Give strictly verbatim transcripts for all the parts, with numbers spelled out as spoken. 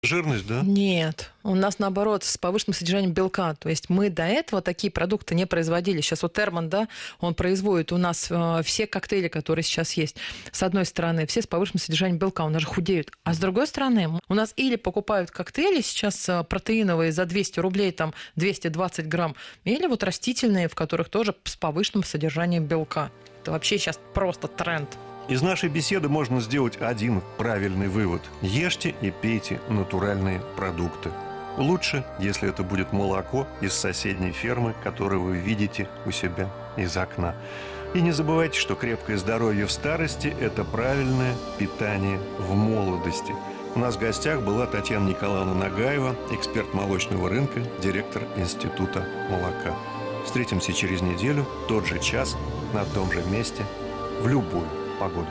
Жирность, да? Нет, у нас наоборот с повышенным содержанием белка. То есть мы до этого такие продукты не производили. Сейчас вот Терман, да, он производит у нас э, все коктейли, которые сейчас есть. С одной стороны, все с повышенным содержанием белка, у нас же худеют. А с другой стороны, у нас или покупают коктейли сейчас протеиновые за двести рублей, там двести двадцать грамм, или вот растительные, в которых тоже с повышенным содержанием белка. Это вообще сейчас просто тренд. Из нашей беседы можно сделать один правильный вывод. Ешьте и пейте натуральные продукты. Лучше, если это будет молоко из соседней фермы, которое вы видите у себя из окна. И не забывайте, что крепкое здоровье в старости – это правильное питание в молодости. У нас в гостях была Татьяна Николаевна Нагаева, эксперт молочного рынка, директор Института молока. Встретимся через неделю, тот же час, на том же месте, в любую погоду.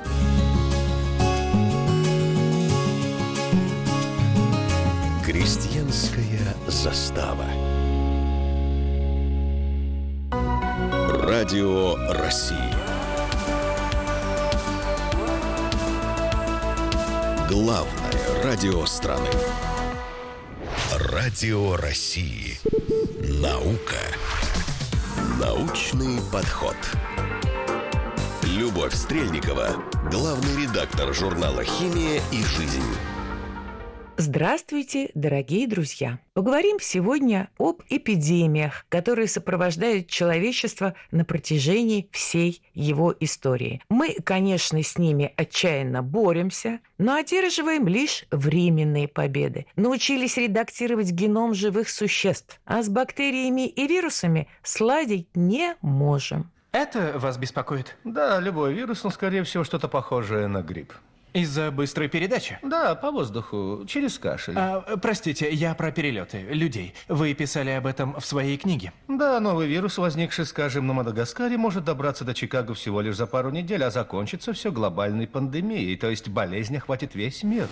Крестьянская застава. Радио России. Главное радио страны. Радио России. Наука. Научный подход. Любовь Стрельникова, главный редактор журнала «Химия и жизнь». Здравствуйте, дорогие друзья! Поговорим сегодня об эпидемиях, которые сопровождают человечество на протяжении всей его истории. Мы, конечно, с ними отчаянно боремся, но одерживаем лишь временные победы. Научились редактировать геном живых существ, а с бактериями и вирусами сладить не можем. Это вас беспокоит? Да, любой вирус, но, скорее всего, что-то похожее на грипп. Из-за быстрой передачи? Да, по воздуху, через кашель. А, простите, я про перелеты людей. Вы писали об этом в своей книге? Да, новый вирус, возникший, скажем, на Мадагаскаре, может добраться до Чикаго всего лишь за пару недель, а закончится все глобальной пандемией, то есть болезнь охватит весь мир.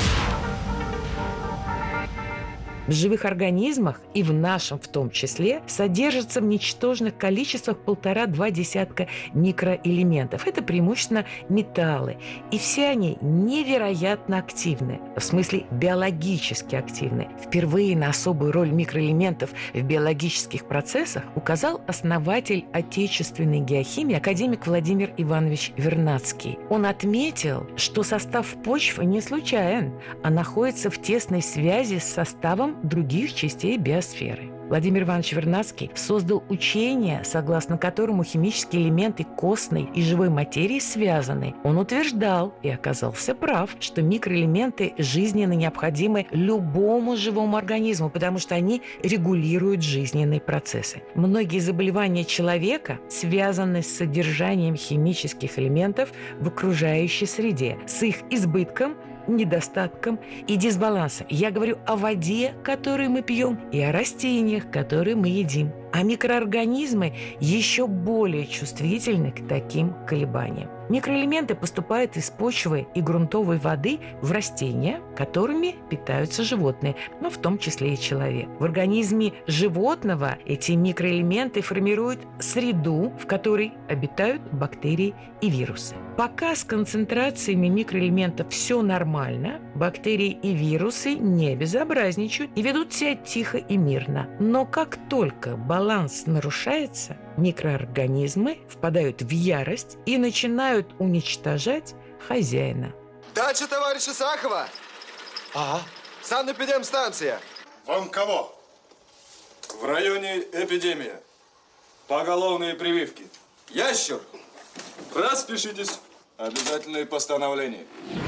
В живых организмах, и в нашем в том числе, содержатся в ничтожных количествах полтора-два десятка микроэлементов. Это преимущественно металлы. И все они невероятно активны, в смысле биологически активны. Впервые на особую роль микроэлементов в биологических процессах указал основатель отечественной геохимии академик Владимир Иванович Вернадский. Он отметил, что состав почвы не случайен, а находится в тесной связи с составом других частей биосферы. Владимир Иванович Вернадский создал учение, согласно которому химические элементы костной и живой материи связаны. Он утверждал, и оказался прав, что микроэлементы жизненно необходимы любому живому организму, потому что они регулируют жизненные процессы. Многие заболевания человека связаны с содержанием химических элементов в окружающей среде, с их избытком, недостатком и дисбалансом. Я говорю о воде, которую мы пьем, и о растениях, которые мы едим. А микроорганизмы еще более чувствительны к таким колебаниям. Микроэлементы поступают из почвы и грунтовой воды в растения, которыми питаются животные, но в том числе и человек. В организме животного эти микроэлементы формируют среду, в которой обитают бактерии и вирусы. Пока с концентрациями микроэлементов все нормально, бактерии и вирусы не безобразничают и ведут себя тихо и мирно. Но как только баланс нарушается, микроорганизмы впадают в ярость и начинают уничтожать хозяина. Дача товарища Сахова! Ага. Санэпидемстанция. Вам кого? В районе эпидемия. Поголовные прививки. Ящер. Распишитесь. Обязательные постановления.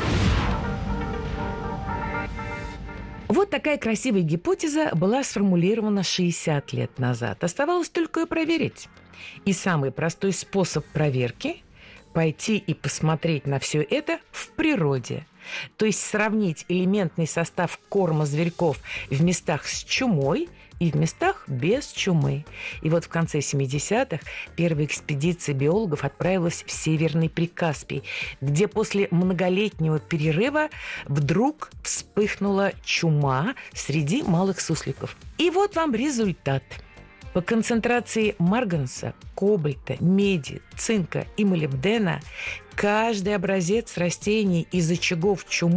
Вот такая красивая гипотеза была сформулирована шестьдесят лет назад. Оставалось только ее проверить. И самый простой способ проверки – пойти и посмотреть на все это в природе. То есть сравнить элементный состав корма зверьков в местах с чумой и в местах без чумы. И вот в конце семидесятых первая экспедиция биологов отправилась в Северный Прикаспий, где после многолетнего перерыва вдруг вспыхнула чума среди малых сусликов. И вот вам результат. По концентрации марганца, кобальта, меди, цинка и молибдена каждый образец растений из очагов чумы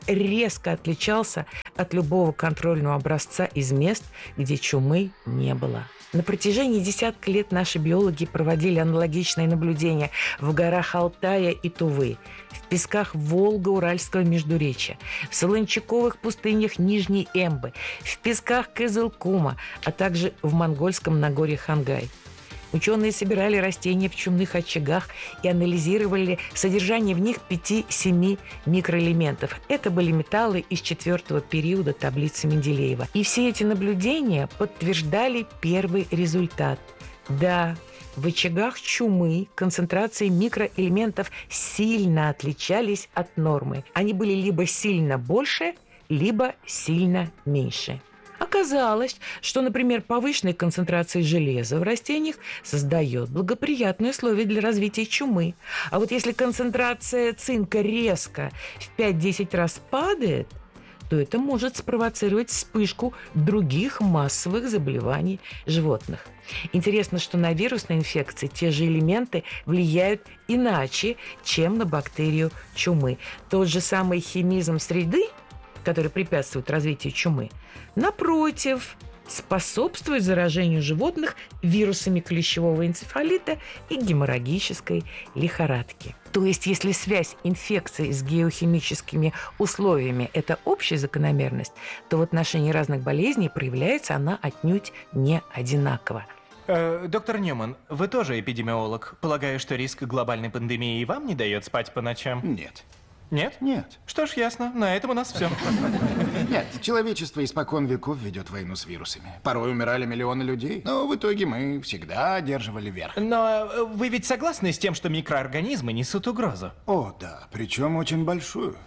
резко отличался от любого контрольного образца из мест, где чумы не было. На протяжении десятка лет наши биологи проводили аналогичные наблюдения в горах Алтая и Тувы, в песках Волго-Уральского междуречья, в солончаковых пустынях Нижней Эмбы, в песках Кызылкума, а также в монгольском Нагорье Хангай. Ученые собирали растения в чумных очагах и анализировали содержание в них пяти-семи микроэлементов. Это были металлы из четвертого периода таблицы Менделеева. И все эти наблюдения подтверждали первый результат. Да, в очагах чумы концентрации микроэлементов сильно отличались от нормы. Они были либо сильно больше, либо сильно меньше. Оказалось, что, например, повышенная концентрация железа в растениях создает благоприятные условия для развития чумы. А вот если концентрация цинка резко в пять-десять раз падает, то это может спровоцировать вспышку других массовых заболеваний животных. Интересно, что на вирусные инфекции те же элементы влияют иначе, чем на бактерию чумы. Тот же самый химизм среды, который препятствует развитию чумы, напротив, способствует заражению животных вирусами клещевого энцефалита и геморрагической лихорадки. То есть, если связь инфекции с геохимическими условиями – это общая закономерность, то в отношении разных болезней проявляется она отнюдь не одинаково. Э, доктор Ньюман, вы тоже эпидемиолог. Полагаю, что риск глобальной пандемии и вам не дает спать по ночам? Нет. Нет? Нет. Что ж, ясно. На этом у нас все. Нет, человечество испокон веков ведет войну с вирусами. Порой умирали миллионы людей, но в итоге мы всегда одерживали верх. Но вы ведь согласны с тем, что микроорганизмы несут угрозу? О, да, причем очень большую.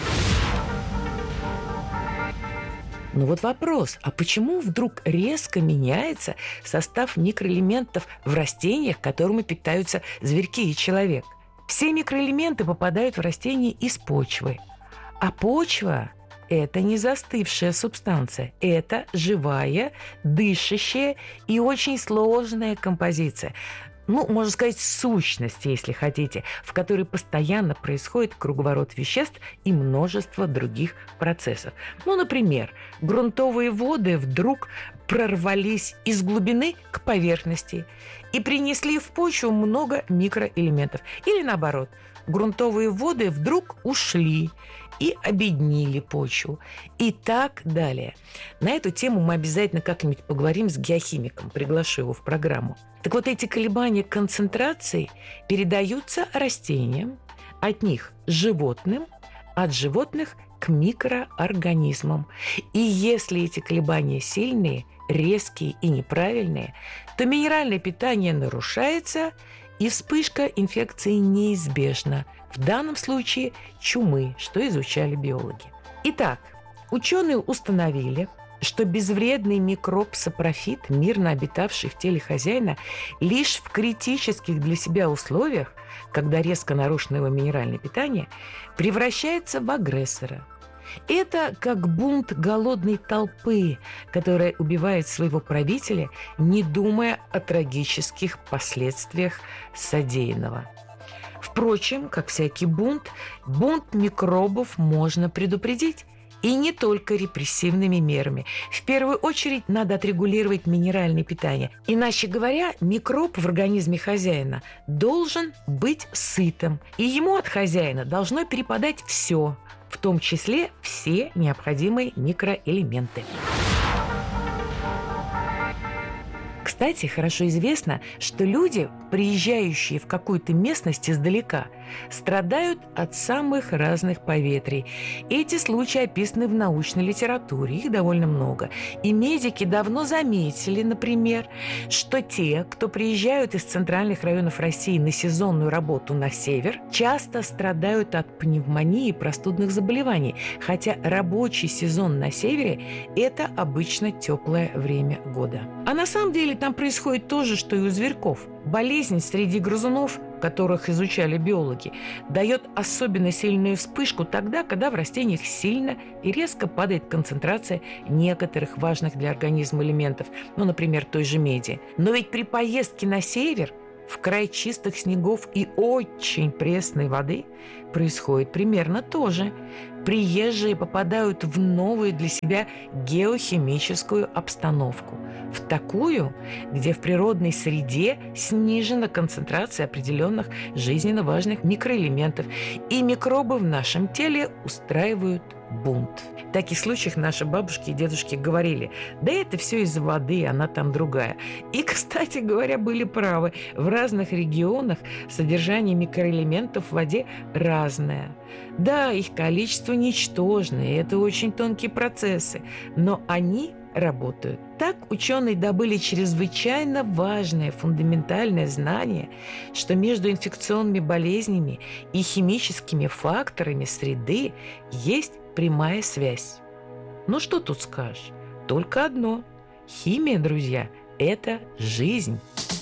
Ну вот вопрос, а почему вдруг резко меняется состав микроэлементов в растениях, которыми питаются зверьки и человек? Все микроэлементы попадают в растения из почвы. А почва – это не застывшая субстанция. Это живая, дышащая и очень сложная композиция. Ну, можно сказать, сущность, если хотите, в которой постоянно происходит круговорот веществ и множество других процессов. Ну, например, грунтовые воды вдруг прорвались из глубины к поверхности и принесли в почву много микроэлементов. Или наоборот, грунтовые воды вдруг ушли и обеднили почву. И так далее. На эту тему мы обязательно как-нибудь поговорим с геохимиком, приглашу его в программу. Так вот, эти колебания концентрации передаются растениям, от них животным, от животных к микроорганизмам. И если эти колебания сильные, резкие и неправильные, то минеральное питание нарушается, и вспышка инфекции неизбежна. В данном случае чумы, что изучали биологи. Итак, ученые установили, что безвредный микроб сапрофит, мирно обитавший в теле хозяина, лишь в критических для себя условиях, когда резко нарушено его минеральное питание, превращается в агрессора. Это как бунт голодной толпы, которая убивает своего правителя, не думая о трагических последствиях содеянного. Впрочем, как всякий бунт, бунт микробов можно предупредить. И не только репрессивными мерами. В первую очередь надо отрегулировать минеральное питание. Иначе говоря, микроб в организме хозяина должен быть сытым. И ему от хозяина должно перепадать все, в том числе все необходимые микроэлементы. Кстати, хорошо известно, что люди, приезжающие в какую-то местность издалека, страдают от самых разных поветрий. Эти случаи описаны в научной литературе, их довольно много. И медики давно заметили, например, что те, кто приезжают из центральных районов России на сезонную работу на север, часто страдают от пневмонии и простудных заболеваний, хотя рабочий сезон на севере – это обычно теплое время года. А на самом деле там происходит то же, что и у зверьков. Болезнь среди грызунов, которых изучали биологи, дает особенно сильную вспышку тогда, когда в растениях сильно и резко падает концентрация некоторых важных для организма элементов, ну, например, той же меди. Но ведь при поездке на север в край чистых снегов и очень пресной воды происходит примерно то же. Приезжие попадают в новую для себя геохимическую обстановку. В такую, где в природной среде снижена концентрация определенных жизненно важных микроэлементов, и микробы в нашем теле устраивают бунт. В таких случаях наши бабушки и дедушки говорили: да это все из-за воды, она там другая. И, кстати говоря, были правы. В разных регионах содержание микроэлементов в воде разное. Да, их количество ничтожное, и это очень тонкие процессы, но они работают. Так ученые добыли чрезвычайно важное фундаментальное знание, что между инфекционными болезнями и химическими факторами среды есть прямая связь. Ну что тут скажешь? Только одно. Химия, друзья, это жизнь.